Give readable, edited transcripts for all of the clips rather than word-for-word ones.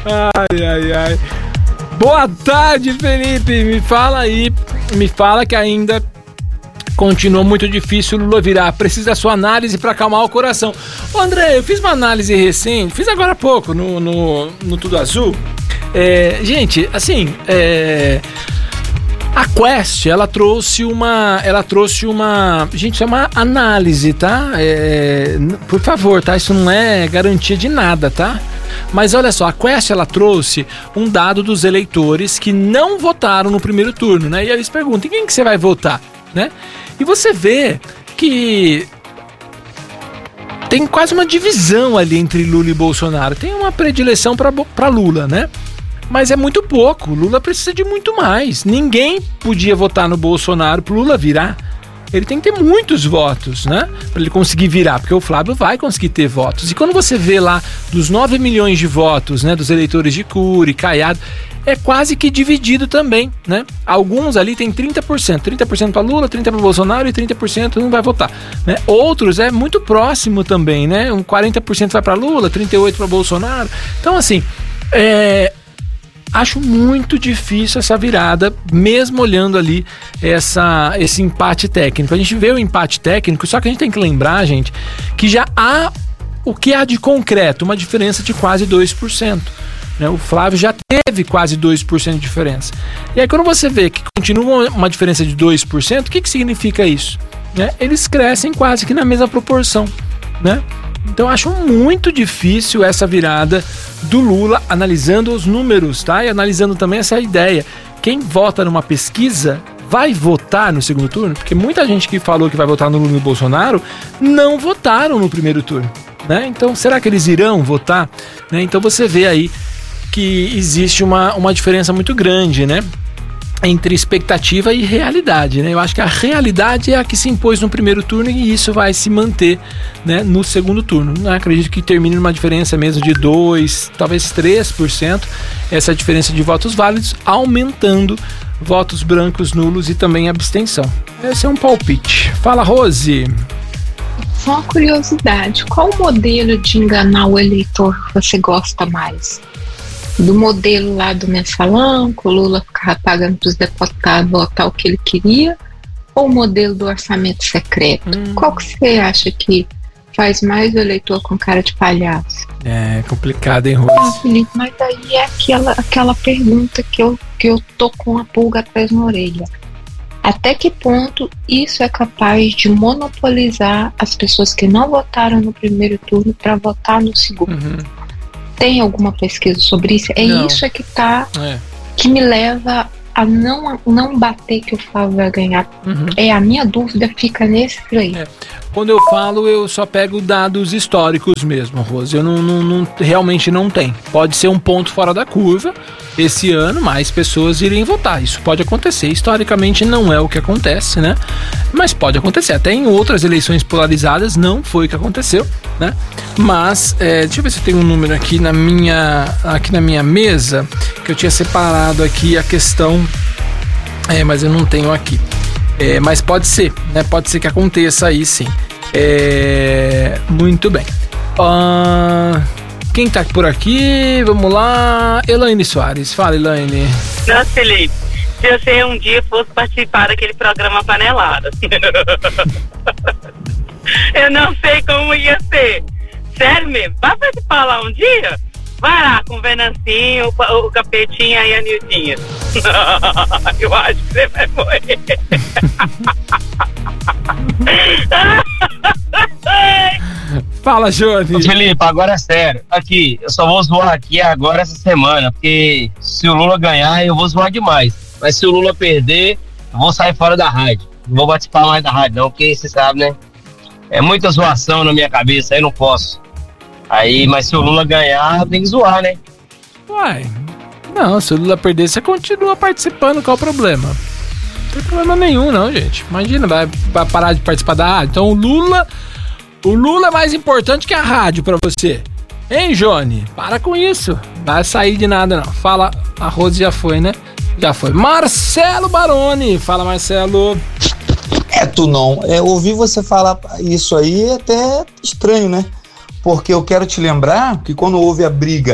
Ai. Boa tarde, Felipe. Me fala que ainda continua muito difícil o Lula virar. Precisa da sua análise para acalmar o coração. Ô, André, eu fiz uma análise recente, fiz agora há pouco no Tudo Azul. Gente, assim, a Quest, ela trouxe uma, gente, isso é uma análise, tá? Por favor, tá? Isso não é garantia de nada, tá? Mas olha só, a Quest, ela trouxe um dado dos eleitores que não votaram no primeiro turno, né? E eles perguntam, em quem que você vai votar, né? E você vê que tem quase uma divisão ali entre Lula e Bolsonaro. Tem uma predileção para Lula, né? Mas é muito pouco. Lula precisa de muito mais. Ninguém podia votar no Bolsonaro pro Lula virar. Ele tem que ter muitos votos, né? Para ele conseguir virar, porque o Flávio vai conseguir ter votos. E quando você vê lá dos 9 milhões de votos, né, dos eleitores de Cury, Caiado, é quase que dividido também, né? Alguns ali tem 30%. 30% para Lula, 30% para Bolsonaro e 30% não vai votar, né? Outros é muito próximo também, né? 40% vai para Lula, 38% para Bolsonaro. Então, assim, acho muito difícil essa virada, mesmo olhando ali esse empate técnico. A gente vê o empate técnico, só que a gente tem que lembrar, gente, que já há o que há de concreto, uma diferença de quase 2%. Né? O Flávio já teve quase 2% de diferença. E aí quando você vê que continua uma diferença de 2%, o que significa isso? Né? Eles crescem quase que na mesma proporção, né? Então eu acho muito difícil essa virada do Lula, analisando os números, tá? E analisando também essa ideia. Quem vota numa pesquisa vai votar no segundo turno? Porque muita gente que falou que vai votar no Lula e no Bolsonaro não votaram no primeiro turno, né? Então será que eles irão votar? Né? Então você vê aí que existe uma diferença muito grande, né? Entre expectativa e realidade, né? Eu acho que a realidade é a que se impôs no primeiro turno e isso vai se manter, né, no segundo turno. Não acredito que termine numa diferença mesmo de 2%, talvez 3%, essa diferença de votos válidos, aumentando votos brancos, nulos e também abstenção. Esse é um palpite. Fala, Rose. Só uma curiosidade, qual o modelo de enganar o eleitor que você gosta mais? Do modelo lá do mensalão, que o Lula ficava pagando para os deputados votar o que ele queria, ou o modelo do orçamento secreto? Qual que você acha que faz mais o eleitor com cara de palhaço? É complicado, hein, Rose? Felipe, mas aí é aquela pergunta que eu tô com a pulga atrás na orelha. Até que ponto isso é capaz de monopolizar as pessoas que não votaram no primeiro turno para votar no segundo? Tem alguma pesquisa sobre isso? Não. Isso que me leva a não bater que o Flávio vai ganhar. A minha dúvida fica nesse aí. Quando eu falo, eu só pego dados históricos mesmo, Rose. Eu realmente não tenho. Pode ser um ponto fora da curva. Esse ano, mais pessoas irem votar. Isso pode acontecer. Historicamente, não é o que acontece, né? Mas pode acontecer. Até em outras eleições polarizadas, não foi o que aconteceu, né? Mas, deixa eu ver se tem um número aqui na minha mesa, que eu tinha separado aqui a questão, mas eu não tenho aqui. Mas pode ser, né? Pode ser que aconteça aí, sim. Muito bem. Quem tá por aqui? Vamos lá. Elaine Soares. Fala, Elaine. Nossa, Felipe, se você um dia fosse participar daquele programa Panelada, eu não sei como ia ser. Sério mesmo, vai participar lá um dia? Vai lá com o Venancinho, o Capetinha e a Nildinha. Eu acho que você vai morrer. Fala, Johnny. Felipe, agora é sério. Aqui, eu só vou zoar aqui agora essa semana, porque se o Lula ganhar, eu vou zoar demais. Mas se o Lula perder, eu vou sair fora da rádio. Não vou participar mais da rádio não, porque você sabe, né? É muita zoação na minha cabeça, aí não posso. Aí, mas se o Lula ganhar, tem que zoar, né? Uai, não, se o Lula perder, você continua participando, qual o problema? Não tem problema nenhum, não, gente. Imagina, vai parar de participar da rádio. Então o Lula é mais importante que a rádio pra você. Hein, Johnny? Para com isso. Não vai sair de nada, não. Fala, a Rose já foi, né? Já foi. Marcelo Baroni. Fala, Marcelo. Tu não. Ouvir você falar isso aí é até estranho, né? Porque eu quero te lembrar que quando houve a briga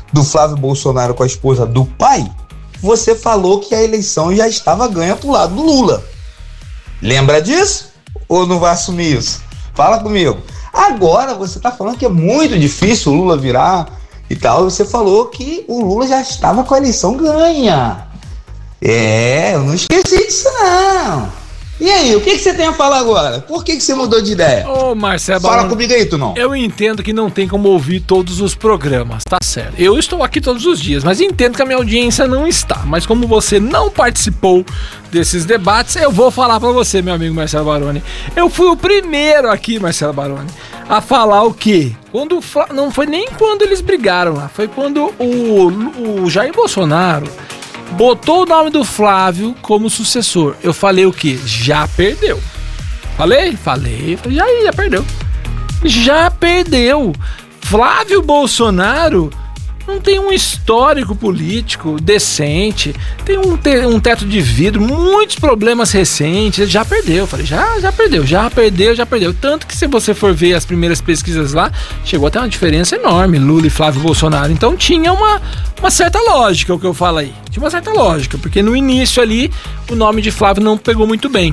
do Flávio Bolsonaro com a esposa do pai, você falou que a eleição já estava ganha pro lado do Lula. Lembra disso? Ou não vai assumir isso? Fala comigo. Agora você está falando que é muito difícil o Lula virar e tal. Você falou que o Lula já estava com a eleição ganha. Eu não esqueci disso não. E aí, o que você tem a falar agora? Por que você mudou de ideia? Ô, Marcelo, fala comigo aí, tu não. Eu entendo que não tem como ouvir todos os programas, tá certo? Eu estou aqui todos os dias, mas entendo que a minha audiência não está. Mas como você não participou desses debates, eu vou falar pra você, meu amigo Marcelo Baroni. Eu fui o primeiro aqui, Marcelo Baroni, a falar o quê? Não foi nem quando eles brigaram lá, foi quando o Jair Bolsonaro botou o nome do Flávio como sucessor. Eu falei o quê? Já perdeu. Falei, já perdeu. Já perdeu. Flávio Bolsonaro não tem um histórico político decente, tem um teto de vidro, muitos problemas recentes, já perdeu. Falei, já perdeu. Tanto que se você for ver as primeiras pesquisas lá, chegou até uma diferença enorme, Lula e Flávio Bolsonaro. Então tinha uma certa lógica o que eu falo aí. Tinha uma certa lógica, porque no início ali o nome de Flávio não pegou muito bem.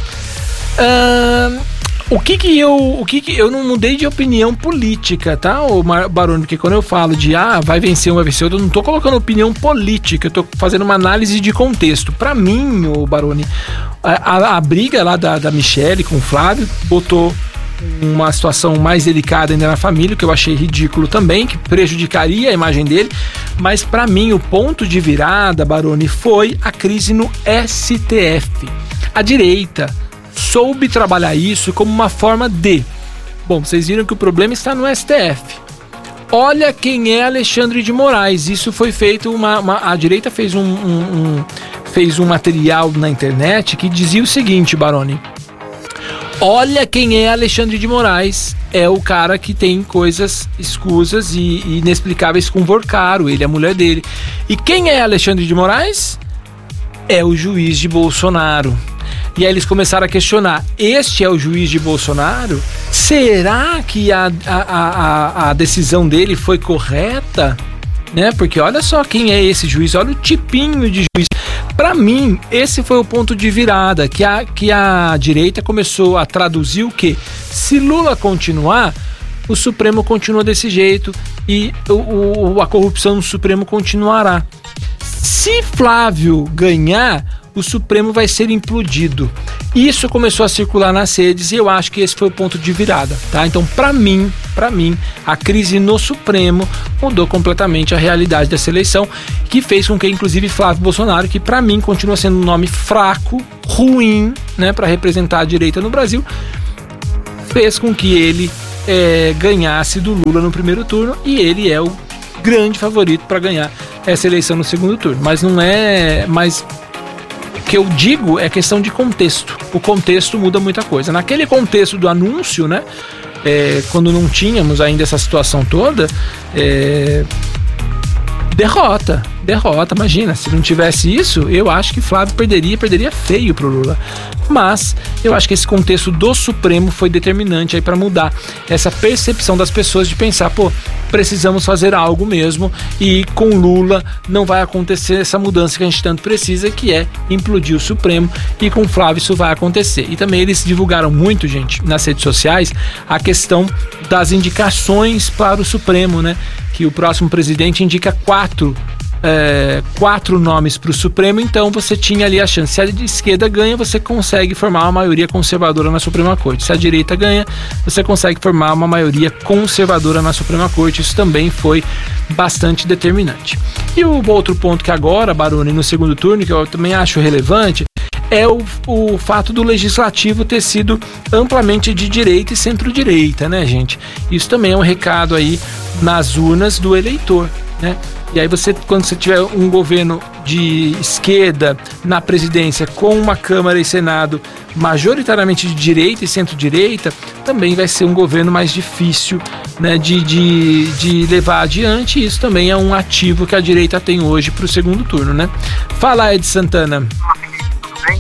Eu não mudei de opinião política, tá, o Baroni? Porque quando eu falo de vai vencer um, vai vencer outro, eu não tô colocando opinião política, eu tô fazendo uma análise de contexto. Pra mim, o Baroni, a briga lá da Michelle com o Flávio botou uma situação mais delicada ainda na família, que eu achei ridículo também, que prejudicaria a imagem dele. Mas pra mim o ponto de virada, Baroni, foi a crise no STF. A direita soube trabalhar isso como uma forma de... Bom, vocês viram que o problema está no STF. Olha quem é Alexandre de Moraes. Isso foi feito, a direita fez um material na internet que dizia o seguinte, Baroni: olha quem é Alexandre de Moraes. É o cara que tem coisas escusas e inexplicáveis com Vorcaro, ele é a mulher dele. E quem é Alexandre de Moraes? É o juiz de Bolsonaro. E aí eles começaram a questionar, este é o juiz de Bolsonaro? Será que a decisão dele foi correta? Né? Porque olha só quem é esse juiz, olha o tipinho de juiz. Para mim, esse foi o ponto de virada, que a direita começou a traduzir o quê? Se Lula continuar, o Supremo continua desse jeito e a corrupção no Supremo continuará. Se Flávio ganhar, o Supremo vai ser implodido. Isso começou a circular nas redes e eu acho que esse foi o ponto de virada, tá? Então, pra mim, a crise no Supremo mudou completamente a realidade dessa eleição, que fez com que, inclusive, Flávio Bolsonaro, que pra mim continua sendo um nome fraco, ruim, né, pra representar a direita no Brasil, fez com que ele ganhasse do Lula no primeiro turno e ele é o grande favorito para ganhar essa eleição no segundo turno. Mas não é... O que eu digo é questão de contexto. O contexto muda muita coisa. Naquele contexto do anúncio, né? Quando não tínhamos ainda essa situação toda, derrota. Imagina, se não tivesse isso, eu acho que Flávio perderia feio pro Lula. Mas eu acho que esse contexto do Supremo foi determinante aí para mudar essa percepção das pessoas de pensar, precisamos fazer algo mesmo, e com Lula não vai acontecer essa mudança que a gente tanto precisa, que é implodir o Supremo, e com Flávio isso vai acontecer. E também eles divulgaram muito, gente, nas redes sociais, a questão das indicações para o Supremo, né? Que o próximo presidente indica quatro nomes para o Supremo, então você tinha ali a chance. Se a esquerda ganha, você consegue formar uma maioria conservadora na Suprema Corte. Se a direita ganha, você consegue formar uma maioria conservadora na Suprema Corte. Isso também foi bastante determinante. E o outro ponto que agora, Baroni, no segundo turno, que eu também acho relevante, é o fato do legislativo ter sido amplamente de direita e centro-direita, né, gente? Isso também é um recado aí nas urnas do eleitor, né? E aí quando você tiver um governo de esquerda na presidência com uma Câmara e Senado majoritariamente de direita e centro-direita, também vai ser um governo mais difícil, né, de levar adiante. E isso também é um ativo que a direita tem hoje para o segundo turno, né? Fala, Ed Santana.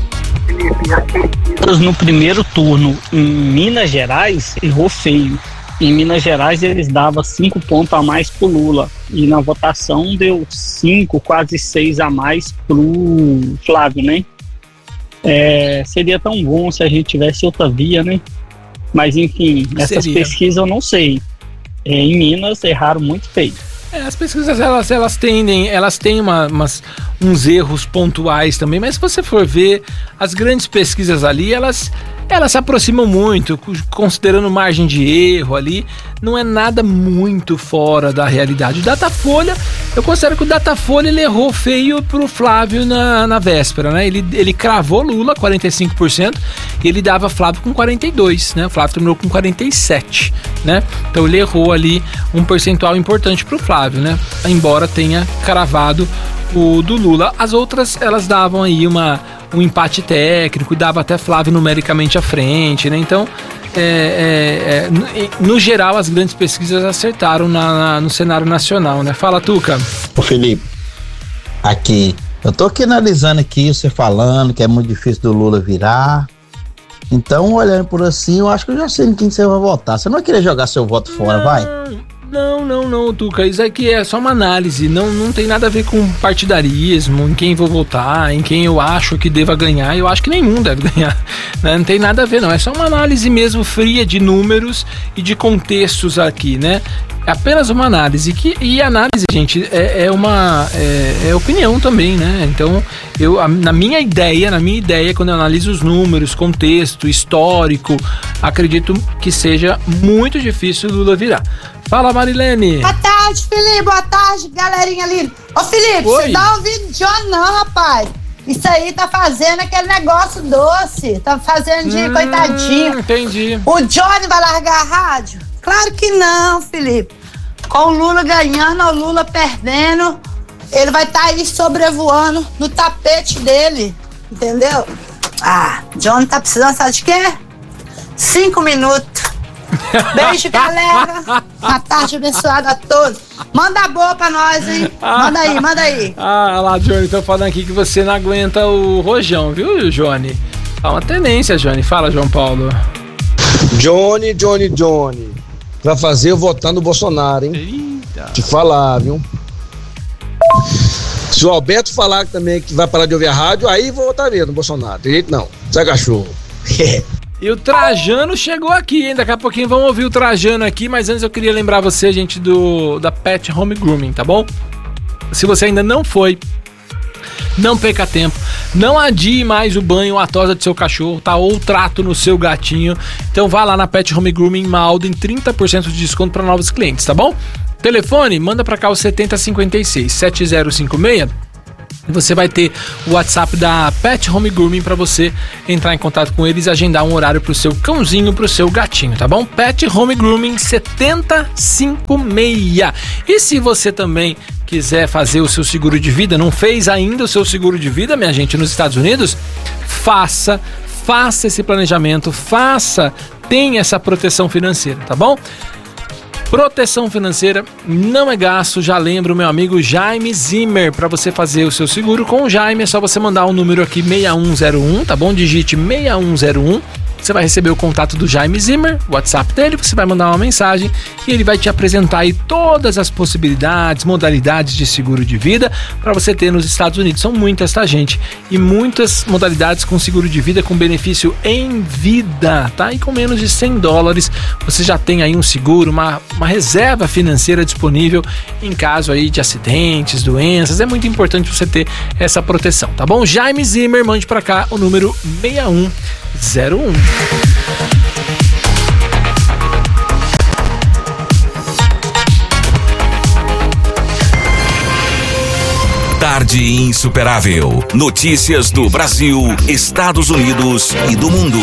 No primeiro turno em Minas Gerais errou feio. em Minas Gerais eles davam 5 pontos a mais pro Lula. E na votação deu 5, quase 6 a mais pro Flávio, né? Seria tão bom se a gente tivesse outra via, né? Mas enfim, essas pesquisas eu não sei. Em Minas erraram muito feio. As pesquisas elas têm uns erros pontuais também, mas se você for ver as grandes pesquisas ali, elas se aproximam muito, considerando margem de erro ali, não é nada muito fora da realidade. O Datafolha, eu considero que o Datafolha ele errou feio pro Flávio na véspera, né? Ele cravou Lula 45% e ele dava Flávio com 42%, né? O Flávio terminou com 47%, né? Então ele errou ali um percentual importante pro Flávio, né? Embora tenha cravado o do Lula. As outras, elas davam aí um empate técnico e dava até Flávio numericamente à frente, né? Então, no geral, as grandes pesquisas acertaram no cenário nacional, né? Fala, Tuca. Ô, Felipe, eu tô aqui analisando aqui, você falando que é muito difícil do Lula virar. Então, olhando por assim, eu acho que eu já sei em quem você vai votar. Você não vai querer jogar seu voto fora, vai? Não, Tuca, isso aqui é só uma análise, não tem nada a ver com partidarismo, em quem vou votar, em quem eu acho que deva ganhar. Eu acho que nenhum deve ganhar, né? Não tem nada a ver, não, é só uma análise mesmo fria de números e de contextos aqui, né? É apenas uma análise, e análise, gente, é opinião também, né? Então, na minha ideia, quando eu analiso os números, contexto, histórico, acredito que seja muito difícil o Lula virar. Fala, Marilene. Boa tarde, Felipe. Boa tarde, galerinha ali. Ô, Felipe, você tá ouvindo John não, rapaz. Isso aí tá fazendo aquele negócio doce. Tá fazendo de coitadinho. Entendi. O Johnny vai largar a rádio? Claro que não, Felipe. Com o Lula ganhando ou o Lula perdendo, ele vai estar aí sobrevoando no tapete dele. Entendeu? Johnny tá precisando, sabe de quê? 5 minutos. Beijo, galera. Uma tarde abençoada a todos. Manda boa pra nós, hein? Manda aí. Lá, Johnny, tô falando aqui que você não aguenta o rojão, viu, Johnny? Há uma tendência, Johnny. Fala, João Paulo. Johnny. Vai fazer eu votar no Bolsonaro, hein? Eita. Te falar, viu? Se o Alberto falar também que vai parar de ouvir a rádio, aí vou votar mesmo no Bolsonaro. Tem jeito não. Sai cachorro. E o Trajano chegou aqui, hein? Daqui a pouquinho vamos ouvir o Trajano aqui, mas antes eu queria lembrar você, gente, da Pet Home Grooming, tá bom? Se você ainda não foi, não perca tempo, não adie mais o banho ou a tosa do seu cachorro, tá? Ou o trato no seu gatinho. Então vá lá na Pet Home Grooming Malden, 30% de desconto para novos clientes, tá bom? Telefone, manda para cá o 7056-7056. Você vai ter o WhatsApp da Pet Home Grooming para você entrar em contato com eles e agendar um horário pro seu cãozinho, pro seu gatinho, tá bom? Pet Home Grooming 7056. E se você também quiser fazer o seu seguro de vida, não fez ainda o seu seguro de vida, minha gente, nos Estados Unidos, faça esse planejamento, tenha essa proteção financeira, tá bom? Proteção financeira não é gasto, já lembro o meu amigo Jaime Zimmer. Para você fazer o seu seguro com o Jaime é só você mandar um número aqui 6101, tá bom? Digite 6101. Você vai receber o contato do Jaime Zimmer, o WhatsApp dele, você vai mandar uma mensagem e ele vai te apresentar aí todas as possibilidades, modalidades de seguro de vida para você ter nos Estados Unidos. São muitas, tá, gente? E muitas modalidades com seguro de vida com benefício em vida, tá? E com menos de $100 você já tem aí um seguro, uma reserva financeira disponível em caso aí de acidentes, doenças. É muito importante você ter essa proteção, tá bom? Jaime Zimmer, mande para cá o número 6101. Tarde Insuperável. Notícias do Brasil, Estados Unidos e do mundo.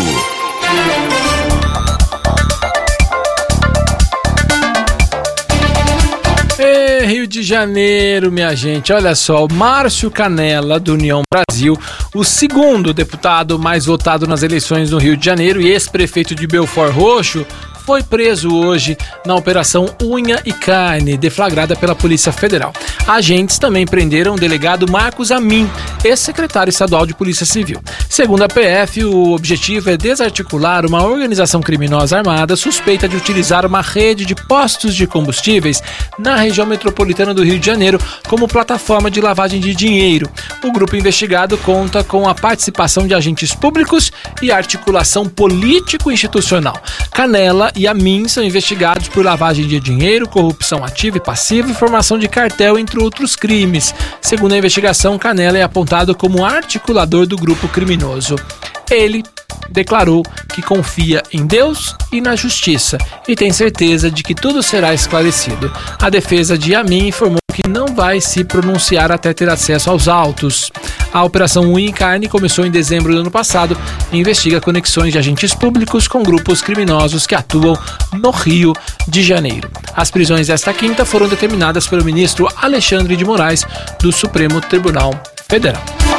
Rio de Janeiro, minha gente, olha só, o Márcio Canella, do União Brasil, o segundo deputado mais votado nas eleições no Rio de Janeiro e ex-prefeito de Belford Roxo, foi preso hoje na Operação Unha e Carne, deflagrada pela Polícia Federal. Agentes também prenderam o delegado Marcos Amin, ex-secretário estadual de Polícia Civil. Segundo a PF, o objetivo é desarticular uma organização criminosa armada suspeita de utilizar uma rede de postos de combustíveis na região metropolitana do Rio de Janeiro como plataforma de lavagem de dinheiro. O grupo investigado conta com a participação de agentes públicos e articulação político-institucional. Canela e Amin são investigados por lavagem de dinheiro, corrupção ativa e passiva e formação de cartel, entre outros crimes. Segundo a investigação, Canela é apontado como articulador do grupo criminoso. Ele declarou que confia em Deus e na justiça e tem certeza de que tudo será esclarecido. A defesa de Amin informou que não vai se pronunciar até ter acesso aos autos. A Operação Unha e Carne começou em dezembro do ano passado e investiga conexões de agentes públicos com grupos criminosos que atuam no Rio de Janeiro. As prisões desta quinta foram determinadas pelo ministro Alexandre de Moraes, do Supremo Tribunal Federal.